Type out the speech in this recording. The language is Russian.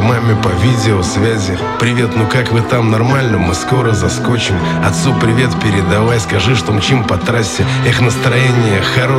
маме по видеосвязи: привет, ну как вы там, нормально? Мы скоро заскочим. Отцу привет передавай, скажи, что мчим по трассе. Эх, настроение хорошее.